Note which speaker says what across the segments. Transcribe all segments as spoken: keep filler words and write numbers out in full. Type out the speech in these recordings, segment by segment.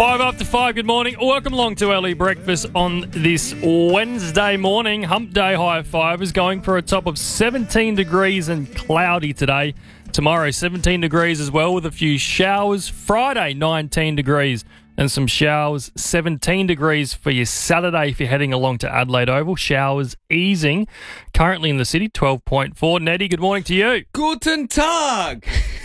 Speaker 1: Five after five, good morning. Welcome along to Early Breakfast on this Wednesday morning. Hump Day high five is going for a top of seventeen degrees and cloudy today. Tomorrow, seventeen degrees as well with a few showers. Friday, nineteen degrees and some showers. seventeen degrees for your Saturday if you're heading along to Adelaide Oval. Showers easing. Currently in the city, twelve point four. Nettie, good morning to you.
Speaker 2: Guten Tag.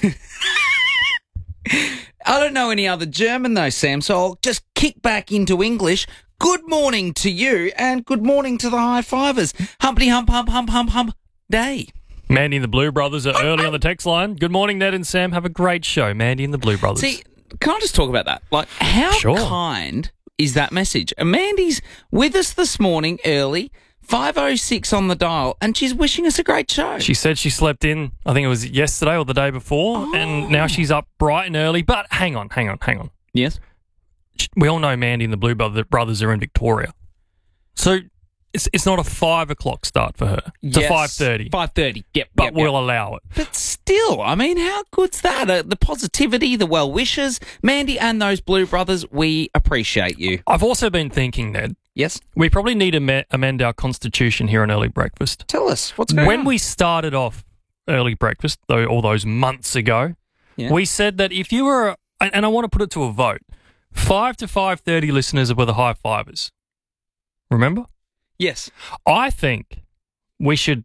Speaker 2: I don't know any other German though, Sam, so I'll just kick back into English. Good morning to you and good morning to the high fivers. Humpty hump hump hump hump hump day.
Speaker 1: Mandy and the Blue Brothers are early on the text line. Good morning, Ned and Sam. Have a great show, Mandy and the Blue Brothers.
Speaker 2: See, can I just talk about that? Like, how
Speaker 1: Sure.
Speaker 2: kind is that message? Mandy's with us this morning early, five oh six on the dial, and she's wishing us a great show.
Speaker 1: She said she slept in, I think it was yesterday or the day before,
Speaker 2: Oh.
Speaker 1: and now she's up bright and early. But hang on, hang on, hang on.
Speaker 2: Yes?
Speaker 1: We all know Mandy and the Blue Brother- Brothers are in Victoria. So it's it's not a five o'clock start for her. It's
Speaker 2: Yes.
Speaker 1: a five thirty.
Speaker 2: five thirty, yep,
Speaker 1: But
Speaker 2: yep,
Speaker 1: we'll
Speaker 2: yep.
Speaker 1: allow it.
Speaker 2: But still, I mean, how good's that? Uh, the positivity, the well wishes. Mandy and those Blue Brothers, we appreciate you.
Speaker 1: I've also been thinking, Ned,
Speaker 2: Yes?
Speaker 1: we probably need to me- amend our constitution here on Early Breakfast.
Speaker 2: Tell us, what's going
Speaker 1: When
Speaker 2: on?
Speaker 1: we started off Early Breakfast, though, all those months ago,
Speaker 2: Yeah.
Speaker 1: we said that if you were, and and I want to put it to a vote, five to five thirty listeners were the high fivers. Remember?
Speaker 2: Yes.
Speaker 1: I think we should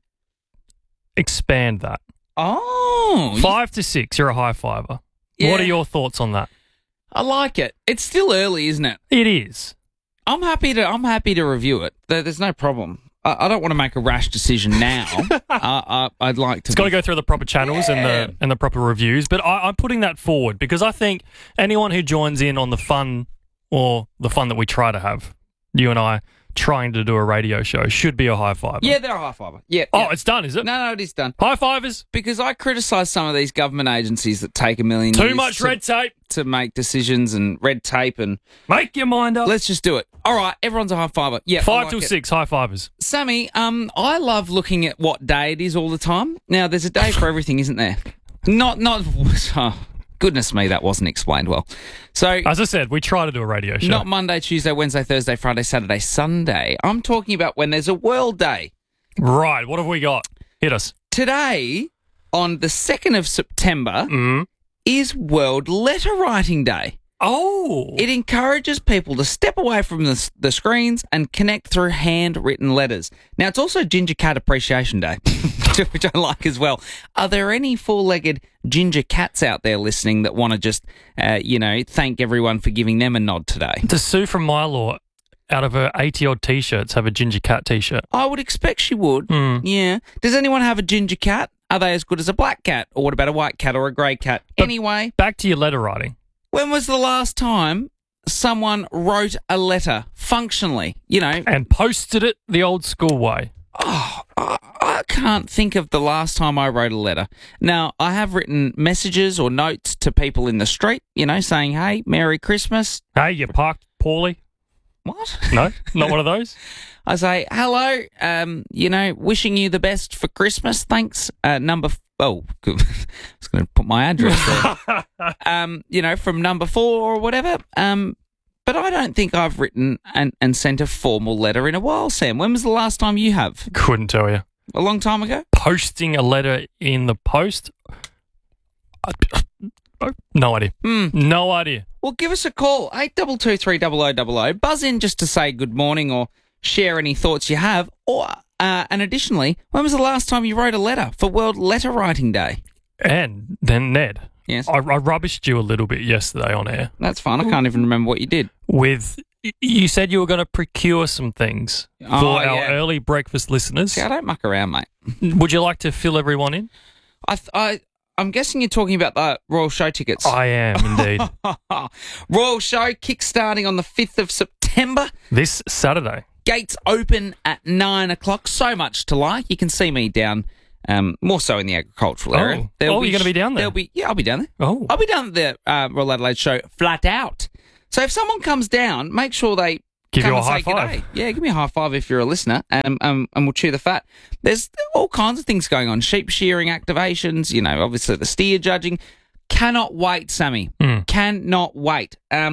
Speaker 1: expand that.
Speaker 2: Oh, you-
Speaker 1: Five to six, you're a high fiver.
Speaker 2: Yeah.
Speaker 1: What are your thoughts on that?
Speaker 2: I like it. It's still early, isn't it?
Speaker 1: It is.
Speaker 2: I'm happy to. I'm happy to review it. There- There's no problem. I, I don't want to make a rash decision now. uh, I, I'd like to.
Speaker 1: It's got to go through the proper channels and
Speaker 2: Yeah.
Speaker 1: the and the proper reviews. But I, I'm putting that forward because I think anyone who joins in on the fun or the fun that we try to have, you and I trying to do a radio show, should be a high fiver.
Speaker 2: Yeah, they're a high fiver. Yeah.
Speaker 1: Oh,
Speaker 2: yeah.
Speaker 1: it's done, is it?
Speaker 2: no, no, it is done.
Speaker 1: High fivers.
Speaker 2: Because I criticise some of these government agencies that take a million
Speaker 1: Too
Speaker 2: years
Speaker 1: much
Speaker 2: to,
Speaker 1: red tape.
Speaker 2: to make decisions and red tape and
Speaker 1: Make your mind up.
Speaker 2: let's just do it. All right, everyone's a high fiver. Yeah, I
Speaker 1: Five
Speaker 2: like
Speaker 1: till
Speaker 2: it.
Speaker 1: six, high fivers.
Speaker 2: Sammy, um, I love looking at what day it is all the time. Now, there's a day for everything, isn't there? Not, not. Oh, goodness me, that wasn't explained well. So,
Speaker 1: As I said, we try to do a radio show.
Speaker 2: not Monday, Tuesday, Wednesday, Thursday, Friday, Saturday, Sunday. I'm talking about when there's a World Day.
Speaker 1: Right, what have we got? Hit us.
Speaker 2: Today, on the second of September,
Speaker 1: Mm.
Speaker 2: is World Letter Writing Day.
Speaker 1: Oh.
Speaker 2: It encourages people to step away from the, the screens and connect through handwritten letters. Now, it's also Ginger Cat Appreciation Day, which I like as well. Are there any four-legged ginger cats out there listening that want to just, uh, you know, thank everyone for giving them a nod today?
Speaker 1: Does Sue from Mylor, out of her eighty-odd T-shirts, have a ginger cat T-shirt?
Speaker 2: I would expect she would.
Speaker 1: Mm.
Speaker 2: Yeah. Does anyone have a ginger cat? Are they as good as a black cat? Or what about a white cat or a grey cat?
Speaker 1: But-
Speaker 2: Anyway,
Speaker 1: Back to your letter writing.
Speaker 2: when was the last time someone wrote a letter functionally? You know,
Speaker 1: And posted it the old school way.
Speaker 2: Oh, I, I can't think of the last time I wrote a letter. Now, I have written messages or notes to people in the street, you know, saying, hey, Merry Christmas.
Speaker 1: Hey, you parked poorly?
Speaker 2: What?
Speaker 1: No? Not one of those?
Speaker 2: I say, hello, um, you know, wishing you the best for Christmas. Thanks. Uh, number, f- oh, good. I was going to put my address there. um, you know, from number four or whatever. Um, but I don't think I've written and, and sent a formal letter in a while, Sam. When was the last time you have?
Speaker 1: Couldn't tell you.
Speaker 2: A long time ago?
Speaker 1: Posting a letter in the post? I- No idea.
Speaker 2: Hmm.
Speaker 1: No idea.
Speaker 2: Well, give us a call, eight two two three double oh double oh. Buzz in just to say good morning or share any thoughts you have. Or, uh, and additionally, when was the last time you wrote a letter for World Letter Writing Day?
Speaker 1: And then, Ned,
Speaker 2: Yes,
Speaker 1: I, I rubbished you a little bit yesterday on air
Speaker 2: that's fine. I can't even remember what you did.
Speaker 1: with... You said you were going to procure some things for
Speaker 2: Oh,
Speaker 1: our
Speaker 2: yeah.
Speaker 1: early breakfast listeners.
Speaker 2: See, I don't muck around, mate.
Speaker 1: Would you like to fill everyone in?
Speaker 2: I, th- I, I'm guessing you're talking about the Royal Show tickets.
Speaker 1: I am, indeed.
Speaker 2: Royal Show kickstarting on the fifth of September.
Speaker 1: This Saturday.
Speaker 2: Gates open at nine o'clock. So much to like. You can see me down, um, more so in the agricultural area.
Speaker 1: Oh. Oh, you're gonna be down there?
Speaker 2: There'll be, yeah, I'll be down there.
Speaker 1: Oh.
Speaker 2: I'll be down at the uh, Royal Adelaide Show flat out. So if someone comes down, make sure they
Speaker 1: Give
Speaker 2: come
Speaker 1: you a
Speaker 2: and
Speaker 1: high
Speaker 2: say
Speaker 1: five.
Speaker 2: g'day. Yeah, give me a high five if you're a listener, um, um, and we'll chew the fat. There's all kinds of things going on. Sheep shearing activations, you know, obviously the steer judging. Cannot wait, Sammy.
Speaker 1: Mm.
Speaker 2: Cannot wait. Um,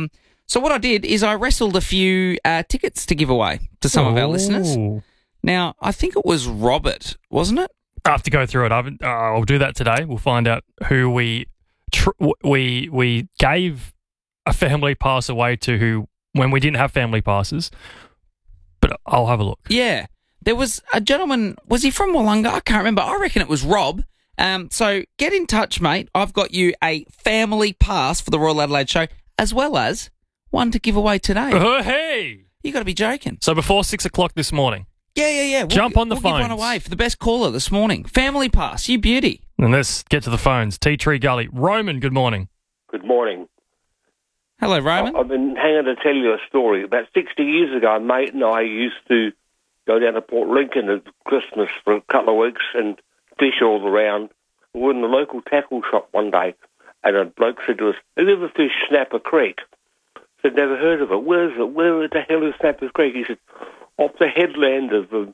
Speaker 2: So what I did is I wrestled a few uh, tickets to give away to some of our listeners.
Speaker 1: Ooh.
Speaker 2: Now, I think it was Robert, wasn't it?
Speaker 1: I have to go through it. I've, uh, I'll do that today. We'll find out who we tr- we we gave a family pass away to who when we didn't have family passes. But I'll have a look.
Speaker 2: Yeah. There was a gentleman, was he from Wollonga? I can't remember. I reckon it was Rob. Um, so get in touch, mate. I've got you a family pass for the Royal Adelaide Show, as well as one to give away today.
Speaker 1: Oh, hey!
Speaker 2: You got to be joking.
Speaker 1: So before six o'clock this morning.
Speaker 2: Yeah, yeah, yeah. We'll,
Speaker 1: Jump on the
Speaker 2: we'll
Speaker 1: phones.
Speaker 2: give one away for the best caller this morning. Family pass, you beauty.
Speaker 1: And let's get to the phones. Tea Tree Gully. Roman, good morning.
Speaker 3: Good morning.
Speaker 2: Hello, Roman.
Speaker 3: I've been hanging to tell you a story. About sixty years ago, a mate and I used to go down to Port Lincoln at Christmas for a couple of weeks and fish all around. We were in the local tackle shop one day, and a bloke said to us, "Have you ever fished Snapper Creek?" I said, "Never heard of it. Where is it? Where the hell is Snapper Creek?" He said, "Off the headland of uh,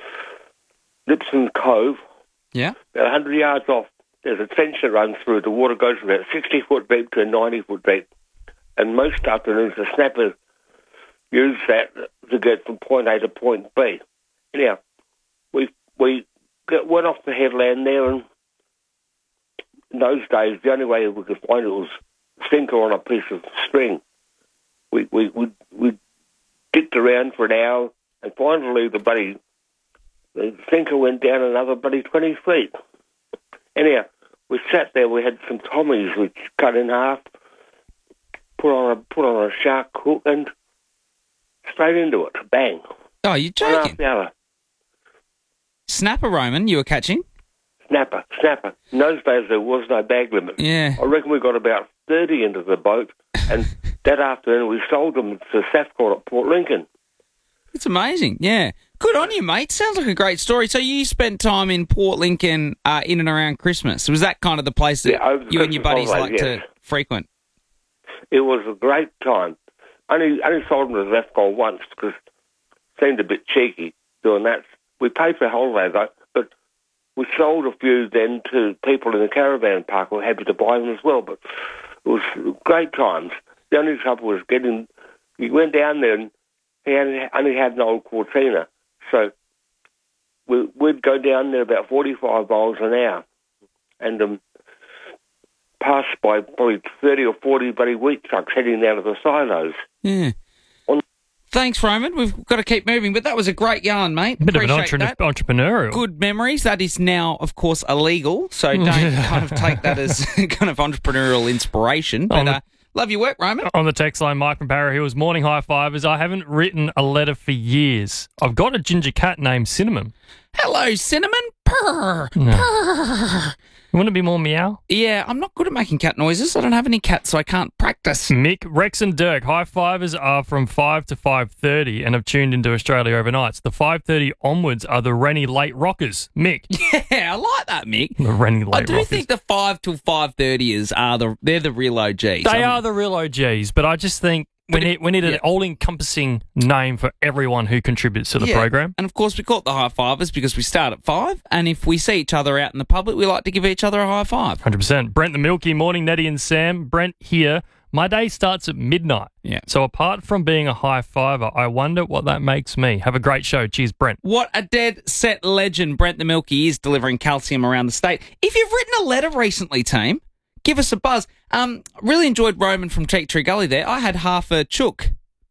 Speaker 3: Lipson Cove,
Speaker 2: Yeah.
Speaker 3: about one hundred yards off. There's a trench that runs through it. The water goes from about sixty foot deep to ninety foot deep. And most afternoons, the snappers use that to get from point A to point B. Anyhow, we we got, went off the headland there, and in those days, the only way we could find it was sinker on a piece of string. We we we, we dicked around for an hour, and finally the buddy, the sinker went down another bloody twenty feet. Anyhow, we sat there. We had some Tommies which cut in half. Put on a put on a shark hook and straight into it. Bang.
Speaker 2: Oh, you're
Speaker 3: One
Speaker 2: joking.
Speaker 3: after the other.
Speaker 2: Snapper, Roman, you were catching?
Speaker 3: Snapper, snapper. In those days there was no bag limit.
Speaker 2: Yeah.
Speaker 3: I reckon we got about thirty into the boat, and that afternoon we sold them to Safcon at Port Lincoln.
Speaker 2: It's amazing. Yeah. Good on you, mate. Sounds like a great story. So you spent time in Port Lincoln uh, in and around Christmas. Was that kind of the place that
Speaker 3: Yeah, over the
Speaker 2: you and your
Speaker 3: Christmas
Speaker 2: buddies like
Speaker 3: holidays,
Speaker 2: to
Speaker 3: yes.
Speaker 2: frequent?
Speaker 3: It was a great time. Only only sold them to Safcon once because it seemed a bit cheeky doing that. We paid for holiday though, but we sold a few then to people in the caravan park who were happy to buy them as well. But it was great times. The only trouble was getting. You went down there and he only, only had an old Cortina, so we, we'd go down there about forty-five miles an hour, and um, pass by probably thirty or forty bloody wheat trucks heading down to the silos.
Speaker 2: Yeah.
Speaker 3: On-
Speaker 2: Thanks, Roman. We've got to keep moving, but that was a great yarn, mate.
Speaker 1: Bit of an
Speaker 2: Appreciate
Speaker 1: entre-
Speaker 2: that.
Speaker 1: entrepreneurial.
Speaker 2: Good memories. That is now, of course, illegal, so don't kind of take that as kind of entrepreneurial inspiration. But
Speaker 1: On the-
Speaker 2: uh, love your work, Roman.
Speaker 1: On the text line, Mike from Barrow Hills, morning high fivers. I haven't written a letter for years. I've got a ginger cat named Cinnamon.
Speaker 2: Hello, Cinnamon. Purr.
Speaker 1: No.
Speaker 2: Purr.
Speaker 1: Wouldn't it be more meow?
Speaker 2: Yeah, I'm not good at making cat noises. I don't have any cats, so I can't practice.
Speaker 1: Mick, Rex and Dirk, high fivers are from five to five thirty and have tuned into Australia overnights. The five thirty onwards are the Rennie Late Rockers. Mick.
Speaker 2: Yeah, I like that, Mick.
Speaker 1: The Rennie Late
Speaker 2: I do
Speaker 1: Rockers.
Speaker 2: think the five till five thirtyers are the they're the real O Gs.
Speaker 1: They
Speaker 2: I'm-
Speaker 1: are the real O Gs, but I just think we
Speaker 2: But
Speaker 1: need,
Speaker 2: it-
Speaker 1: we need an
Speaker 2: yeah.
Speaker 1: all-encompassing name for everyone who contributes to the
Speaker 2: Yeah.
Speaker 1: program.
Speaker 2: And of course, we call it the high fivers because we start at five, and if we see each other out in the public, we like to give each other a high five.
Speaker 1: one hundred percent. Brent the Milky, morning, Nettie and Sam. Brent here. My day starts at midnight.
Speaker 2: Yeah.
Speaker 1: So apart from being a high fiver, I wonder what that makes me. Have a great show. Cheers, Brent.
Speaker 2: What a dead set legend Brent the Milky is delivering calcium around the state. If you've written a letter recently, team, give us a buzz. Um, really enjoyed Roman from Tea Tree Gully there. I had half a chook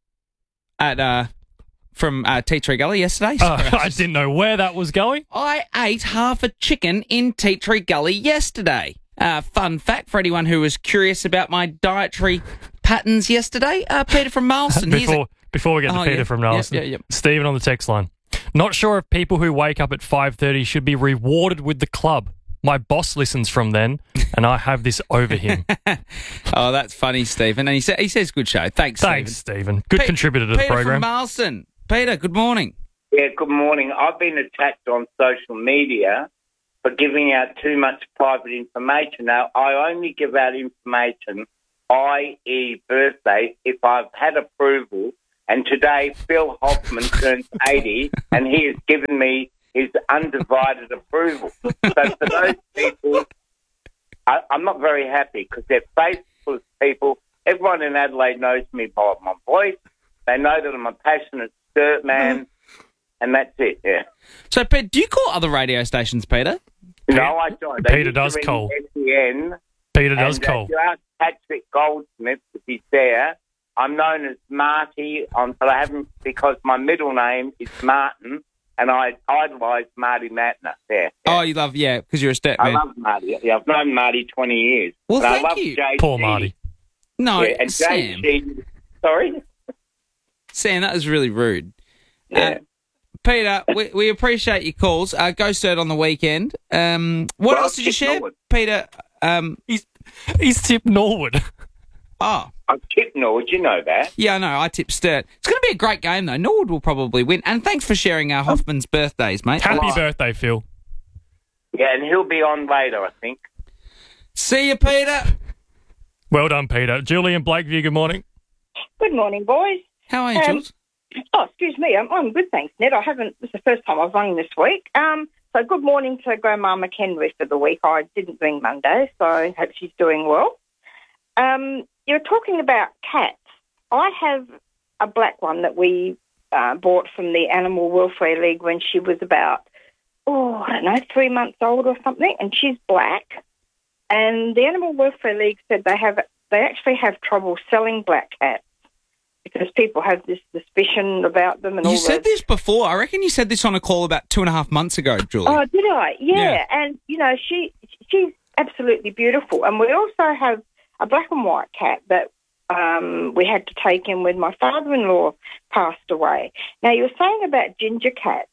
Speaker 2: at uh from uh, Tea Tree Gully yesterday.
Speaker 1: Uh,
Speaker 2: Sorry,
Speaker 1: I didn't know where that was going.
Speaker 2: I ate half a chicken in Tea Tree Gully yesterday. Uh, fun fact for anyone who was curious about my dietary patterns yesterday. Uh, Peter from Marlston. he's a-
Speaker 1: Before, before we get to
Speaker 2: Oh,
Speaker 1: Peter
Speaker 2: yeah.
Speaker 1: from
Speaker 2: Yep,
Speaker 1: Nelson,
Speaker 2: yep, yep.
Speaker 1: Stephen on the text line. Not sure if people who wake up at five thirty should be rewarded with the club. My boss listens from then, and I have this over him.
Speaker 2: Oh, that's funny, Stephen. And he, sa- he says good show. Thanks,
Speaker 1: Thanks, Stephen. Good
Speaker 2: Pe-
Speaker 1: contributor to the
Speaker 2: Peter
Speaker 1: program.
Speaker 2: from Marlston. Peter, good morning.
Speaker 4: Yeah, good morning. I've been attacked on social media for giving out too much private information. Now, I only give out information, that is birthday, if I've had approval. And today, Phil Hoffman turns eighty, and he has given me his undivided approval. So for those people, I, I'm not very happy because they're faceless people everyone in Adelaide knows me by my voice. They know that I'm a passionate skirt man, and that's it, yeah.
Speaker 2: So, Pete, do you call other radio stations, Peter?
Speaker 4: No, I don't. They
Speaker 1: Peter
Speaker 4: used to
Speaker 1: does
Speaker 4: ring
Speaker 1: call.
Speaker 4: S E N,
Speaker 1: Peter does
Speaker 4: and, uh,
Speaker 1: call.
Speaker 4: if you ask Patrick Goldsmith, if he's there, I'm known as Marty, um, but I haven't, because my middle name is Martin, and I idolise Marty Mattner. Yeah,
Speaker 2: Oh, you love, yeah, because you're a step
Speaker 4: I
Speaker 2: man.
Speaker 4: love Marty. Yeah, I've known Marty twenty years.
Speaker 2: Well,
Speaker 4: And
Speaker 2: thank
Speaker 4: I love
Speaker 2: you.
Speaker 4: J G.
Speaker 1: Poor Marty.
Speaker 2: No,
Speaker 4: Yeah, and
Speaker 2: Sam.
Speaker 4: J G. Sorry?
Speaker 2: Sam, that was really rude.
Speaker 4: Yeah.
Speaker 2: Uh, Peter, we, we appreciate your calls. Uh, go Sturt on the weekend. Um, what
Speaker 4: Well,
Speaker 2: else did you
Speaker 4: Tip
Speaker 2: share,
Speaker 4: Norwood.
Speaker 2: Peter? Um,
Speaker 1: He's, he's tipped Norwood.
Speaker 2: oh,
Speaker 4: I'm Tip Norwood, you know that.
Speaker 2: yeah, I know. I tip Sturt. It's going to be a great game, though. Norwood will probably win. And thanks for sharing our Hoffman's birthdays, mate.
Speaker 1: Happy
Speaker 4: Right.
Speaker 1: birthday, Phil.
Speaker 4: Yeah, and he'll be on later, I think.
Speaker 2: See you, Peter.
Speaker 1: Well done, Peter. Julie and Blakeview, good morning.
Speaker 5: Good morning, boys.
Speaker 2: How are you,
Speaker 5: Um,
Speaker 2: Jules?
Speaker 5: Oh, excuse me. I'm, I'm good, thanks, Ned. I haven't. This is the first time I've rung this week. Um, so good morning to Grandma McHenry for the week. I didn't ring Monday, so I hope she's doing well. Um, you're talking about cats. I have a black one that we uh, bought from the Animal Welfare League when she was about, oh, I don't know, three months old or something, and she's black. And the Animal Welfare League said they have they actually have trouble selling black cats, because people have this suspicion about them and all
Speaker 2: You said
Speaker 5: that.
Speaker 2: this before. I reckon you said this on a call about two and a half months ago, Julie.
Speaker 5: Oh, did I? Yeah.
Speaker 2: Yeah.
Speaker 5: And, you know, she she's absolutely beautiful. And we also have a black and white cat that um, we had to take in when my father-in-law passed away. Now, you were saying about ginger cats.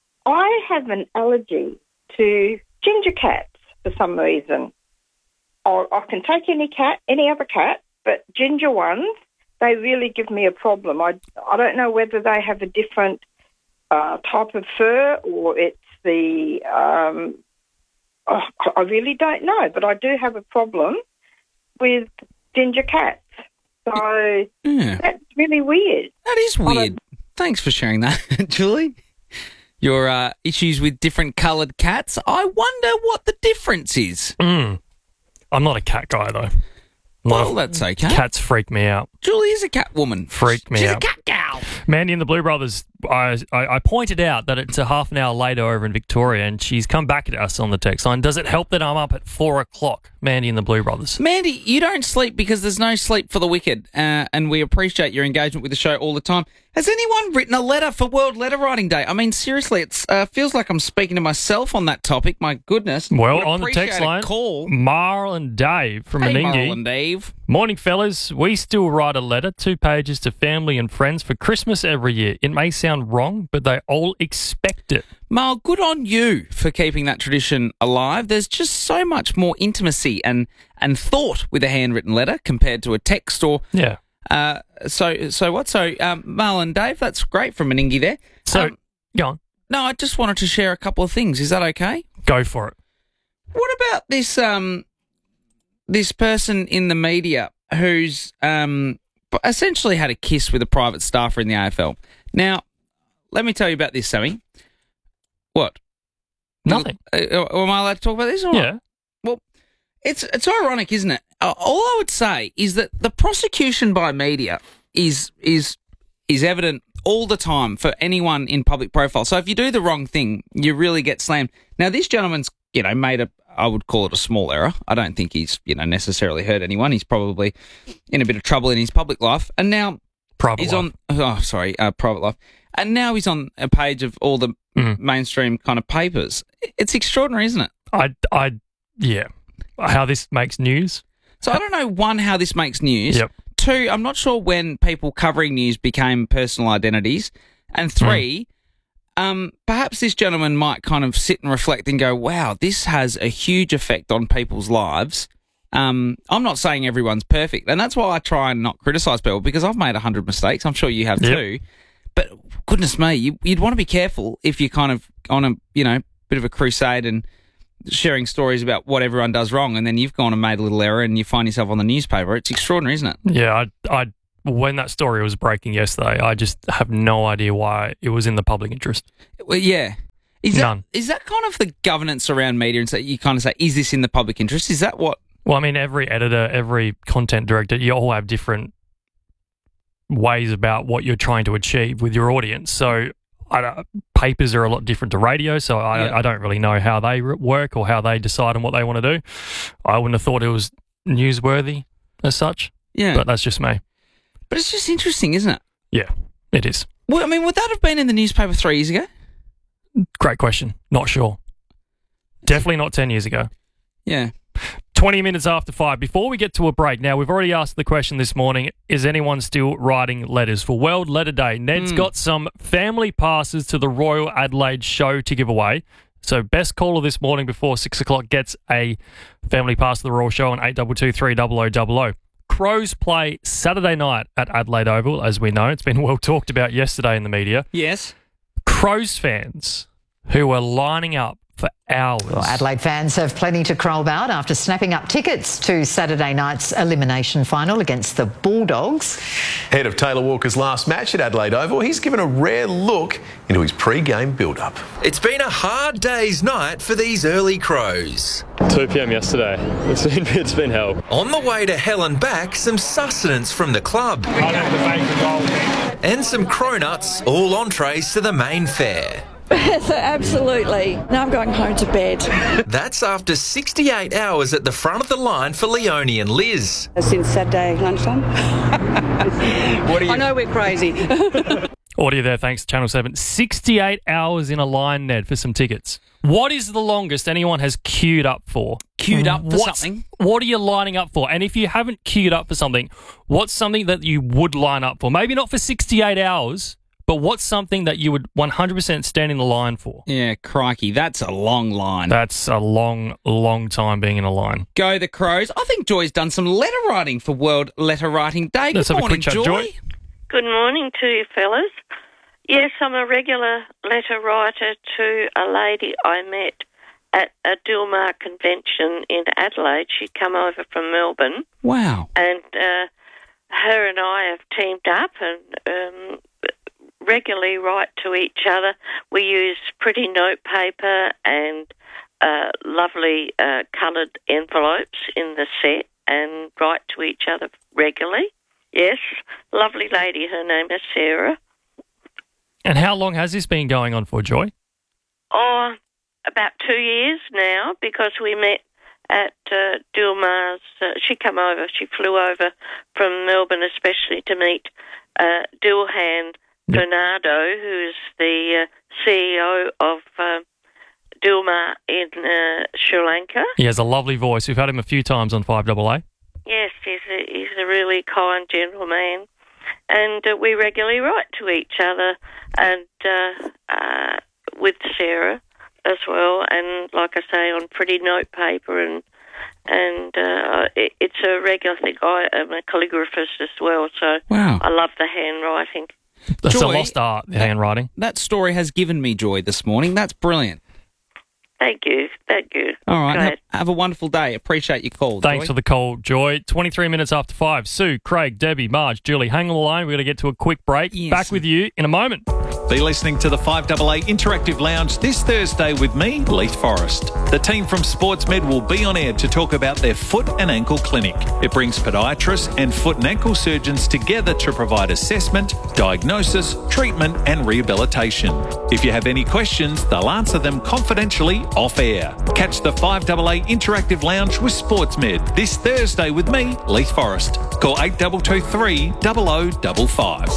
Speaker 5: I have an allergy to ginger cats for some reason. I, I can take any cat, any other cat, but ginger ones, they really give me a problem. I, I don't know whether they have a different uh, type of fur or it's the... Um, oh, I really don't know, but I do have a problem with ginger cats. So
Speaker 2: Yeah.
Speaker 5: that's really weird.
Speaker 2: That is weird. Thanks for sharing that, Julie. Your uh, issues with different coloured cats. I wonder what the difference is.
Speaker 1: Mm. I'm not a cat guy, though. Not
Speaker 2: Well,
Speaker 1: a-
Speaker 2: that's okay.
Speaker 1: Cats freak me out.
Speaker 2: Julie is a cat woman.
Speaker 1: Freaked me
Speaker 2: She's
Speaker 1: out.
Speaker 2: a cat gal.
Speaker 1: Mandy and the Blue Brothers, I, I, I pointed out that it's a half an hour later over in Victoria, and she's come back at us on the text line. Does it help that I'm up at four o'clock, Mandy and the Blue Brothers?
Speaker 2: Mandy, you don't sleep because there's no sleep for the wicked, uh, and we appreciate your engagement with the show all the time. Has anyone written a letter for World Letter Writing Day? I mean, seriously, it uh, feels like I'm speaking to myself on that topic. My goodness.
Speaker 1: Well,
Speaker 2: Would
Speaker 1: on the
Speaker 2: appreciate
Speaker 1: text
Speaker 2: a
Speaker 1: line,
Speaker 2: call.
Speaker 1: Marl and Dave from
Speaker 2: Hey,
Speaker 1: Meningie.
Speaker 2: Marl and Dave.
Speaker 1: Morning, fellas. We still write a letter, two pages to family and friends for Christmas every year. It may sound wrong, but they all expect it.
Speaker 2: Marl, good on you for keeping that tradition alive. There's just so much more intimacy and, and thought with a handwritten letter compared to a text or...
Speaker 1: Yeah.
Speaker 2: Uh, so, so what? So, um, Marl and Dave, that's great from Meningie there.
Speaker 1: So,
Speaker 2: Um,
Speaker 1: go on.
Speaker 2: no, I just wanted to share a couple of things. Is that okay?
Speaker 1: Go for it.
Speaker 2: What about this um this person in the media who's um essentially had a kiss with a private staffer in the A F L? Now, let me tell you about this, Sammy. What?
Speaker 1: Nothing.
Speaker 2: Uh, uh, am I allowed to talk about this? Or not?
Speaker 1: Yeah.
Speaker 2: Well, it's it's ironic, isn't it? Uh, all I would say is that the prosecution by media is is is evident all the time for anyone in public profile. So if you do the wrong thing, you really get slammed. Now, this gentleman's, you know, made a, I would call it a small error. I don't think he's, you know, necessarily hurt anyone. He's probably in a bit of trouble in his public life. And now
Speaker 1: Private
Speaker 2: he's
Speaker 1: life.
Speaker 2: on, oh, sorry, uh, private life. And now he's on a page of all the
Speaker 1: Mhm.
Speaker 2: mainstream kind of papers. It's extraordinary, isn't it?
Speaker 1: I, I, yeah. How this makes news.
Speaker 2: So I don't know, one, how this makes news.
Speaker 1: Yep.
Speaker 2: Two, I'm not sure when people covering news became personal identities. And three, um, perhaps this gentleman might kind of sit and reflect and go, wow, this has a huge effect on people's lives. Um, I'm not saying everyone's perfect. And that's why I try and not criticise people, because I've made a hundred mistakes. I'm sure you have
Speaker 1: Yep.
Speaker 2: too. But goodness me, you, you'd want to be careful if you're kind of on a, you know, bit of a crusade and sharing stories about what everyone does wrong, and then you've gone and made a little error and you find yourself on the newspaper. It's extraordinary, isn't it?
Speaker 1: Yeah, I, I, when that story was breaking yesterday, I just have no idea why it was in the public interest.
Speaker 2: Well, yeah. Is that,
Speaker 1: None.
Speaker 2: is that kind of the governance around media, and so you kind of say, is this in the public interest? Is that what
Speaker 1: Well, I mean, every editor, every content director, you all have different ways about what you're trying to achieve with your audience. So I don't, papers are a lot different to radio, so I,
Speaker 2: Yeah.
Speaker 1: I don't really know how they r- work or how they decide on what they want to do. I wouldn't have thought it was newsworthy as such,
Speaker 2: Yeah.
Speaker 1: but that's just me.
Speaker 2: But it's just interesting, isn't it?
Speaker 1: Yeah, it is.
Speaker 2: Well, I mean, would that have been in the newspaper three years ago?
Speaker 1: Great question. Not sure. Definitely not ten years ago.
Speaker 2: Yeah.
Speaker 1: twenty minutes after five. Before we get to a break, now we've already asked the question this morning, is anyone still writing letters for World Letter Day? Ned's
Speaker 2: Mm.
Speaker 1: got some family passes to the Royal Adelaide show to give away. So best caller this morning before six o'clock gets a family pass to the Royal Show on eight two two three zero zero zero zero. Crows play Saturday night at Adelaide Oval, as we know. It's been well talked about yesterday in the media.
Speaker 2: Yes.
Speaker 1: Crows fans who are lining up for hours.
Speaker 6: Well, Adelaide fans have plenty to crow about after snapping up tickets to Saturday night's elimination final against the Bulldogs.
Speaker 7: Head of Taylor Walker's last match at Adelaide Oval, he's given a rare look into his pre-game build-up.
Speaker 8: It's been a hard day's night for these early Crows.
Speaker 9: two p.m. yesterday. It's been, it's been hell.
Speaker 8: On the way to hell and back, some sustenance from the club. And some cronuts, all entrees to the main fare.
Speaker 10: So absolutely. Now I'm going home to bed.
Speaker 8: That's after sixty-eight hours at the front of the line for Leonie and Liz.
Speaker 10: Since Saturday lunchtime.
Speaker 8: What do you...
Speaker 10: I know we're crazy.
Speaker 1: Audio there, thanks to Channel seven. sixty-eight hours in a line, Ned, for some tickets. What is the longest anyone has queued up for?
Speaker 2: Queued up for
Speaker 1: What's-
Speaker 2: something?
Speaker 1: What are you lining up for? And if you haven't queued up for something, what's something that you would line up for? Maybe not for sixty-eight hours, but what's something that you would one hundred percent stand in the line for?
Speaker 2: Yeah, crikey, that's a long line.
Speaker 1: That's a long, long time being in a line.
Speaker 2: Go the Crows. I think Joy's done some letter writing for World Letter Writing Day.
Speaker 1: Let's
Speaker 2: Good
Speaker 1: have a
Speaker 2: morning,
Speaker 1: quick chat, Joy.
Speaker 11: Good morning to you, fellas. Yes, I'm a regular letter writer to a lady I met at a Dilmar convention in Adelaide. She'd come over from Melbourne.
Speaker 2: Wow.
Speaker 11: And uh, her and I have teamed up and um, regularly write to each other. We use pretty notepaper and uh, lovely uh, coloured envelopes in the set and write to each other regularly. Yes, lovely lady. Her name is Sarah.
Speaker 1: And how long has this been going on for, Joy?
Speaker 11: Oh, about two years now, because we met at uh, Dilmar's. Uh, she come over. She flew over from Melbourne, especially to meet uh, Dilhan Bernardo, who's the uh, C E O of uh, Dilmar in uh, Sri Lanka.
Speaker 1: He has a lovely voice. We've had him a few times on five A A.
Speaker 11: Yes, he's a, he's a really kind gentleman. And uh, we regularly write to each other, and uh, uh, with Sarah as well, and like I say, on pretty notepaper, and and uh, it, it's a regular thing. I am a calligraphist as well, so
Speaker 2: Wow.
Speaker 11: I love the handwriting.
Speaker 1: That's
Speaker 2: Joy,
Speaker 1: a lost art, the handwriting.
Speaker 2: That story has given me joy this morning. That's brilliant.
Speaker 11: Thank you, thank you.
Speaker 2: All right,
Speaker 11: Great.
Speaker 2: have, have a wonderful day. Appreciate your call,
Speaker 1: Thanks
Speaker 2: Joy.
Speaker 1: for the call, Joy. twenty-three minutes after five. Sue, Craig, Debbie, Marge, Julie, hang on the line. We're going to get to a quick break.
Speaker 2: Yes.
Speaker 1: Back with you in a moment.
Speaker 12: Be listening to the five A A Interactive Lounge this Thursday with me, Leith Forrest. The team from SportsMed will be on air to talk about their foot and ankle clinic. It brings podiatrists and foot and ankle surgeons together to provide assessment, diagnosis, treatment and rehabilitation. If you have any questions, they'll answer them confidentially off air. Catch the five A A Interactive Lounge with SportsMed this Thursday with me, Leith Forrest. Call eight two two three, zero zero five five.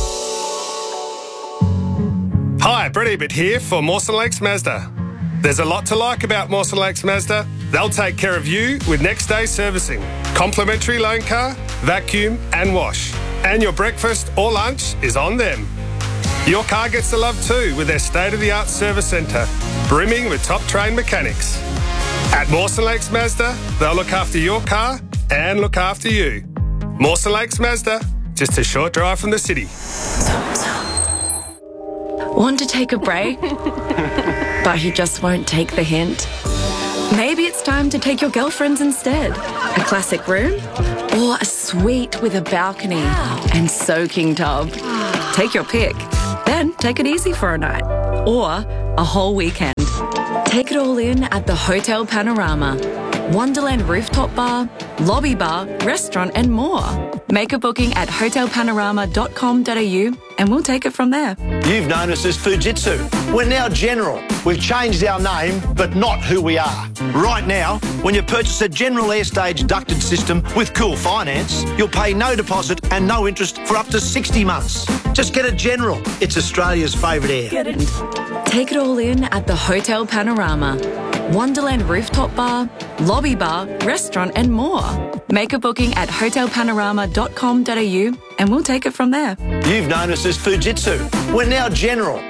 Speaker 13: Hi, Brett Ebert here for Mawson Lakes Mazda. There's a lot to like about Mawson Lakes Mazda. They'll take care of you with next day servicing, complimentary loan car, vacuum and wash. And your breakfast or lunch is on them. Your car gets the love too with their state-of-the-art service centre, brimming with top-trained mechanics. At Mawson Lakes Mazda, they'll look after your car and look after you. Mawson Lakes Mazda, just a short drive from the city.
Speaker 14: Want to take a break? But he just won't take the hint. Maybe it's time to take your girlfriends instead. A classic room or a suite with a balcony and soaking tub. Take your pick. Then take it easy for a night or a whole weekend. Take it all in at the Hotel Panorama. Wonderland rooftop bar, lobby bar, restaurant and more. Make a booking at hotel panorama dot com dot a u and we'll take it from there.
Speaker 15: You've known us as Fujitsu. We're now General. We've changed our name, but not who we are. Right now, when you purchase a General Airstage ducted system with Cool Finance, you'll pay no deposit and no interest for up to sixty months. Just get a General. It's Australia's favourite air.
Speaker 14: Get it. Take it all in at the Hotel Panorama. Wonderland rooftop bar, lobby bar, restaurant and more. Make a booking at hotel panorama dot com dot a u and we'll take it from there.
Speaker 15: You've known us as Fujitsu. We're now General.